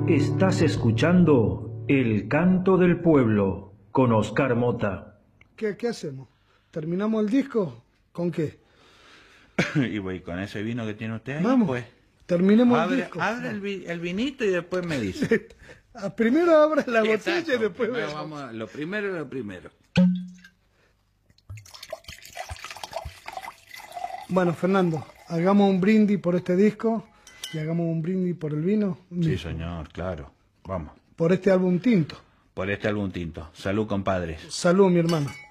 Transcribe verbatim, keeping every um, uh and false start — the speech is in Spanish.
Estás escuchando El Canto del Pueblo con Oscar Mota. ¿Qué, qué hacemos? ¿Terminamos el disco? ¿Con qué? Y voy con ese vino que tiene usted ahí, Vamos, pues. terminemos Abre, el disco. abre el, vi- el vinito y después me dice. Primero abra la Exacto, botella y después primero vemos. vamos a- lo primero es lo primero. Bueno, Fernando, hagamos un brindis por este disco y hagamos un brindis por el vino. Sí, señor, claro. Vamos. Por este álbum tinto. Por este álbum tinto. Salud, compadres. Salud, mi hermano.